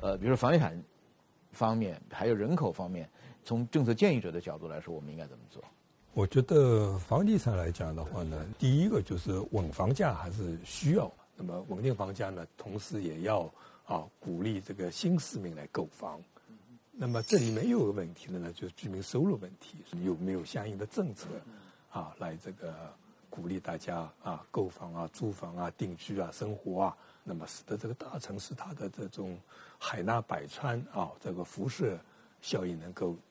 比如说房地产方面，还有人口方面，从政策建议者的角度来说，我们应该怎么做？ 我觉得房地产来讲的话呢，第一个就是稳房价还是需要。那么稳定房价呢，同时也要鼓励这个新市民来购房。那么这里面又有个问题呢，就是居民收入问题，有没有相应的政策来这个鼓励大家购房租房定居生活那么使得这个大城市它的这种海纳百川这个辐射效应能够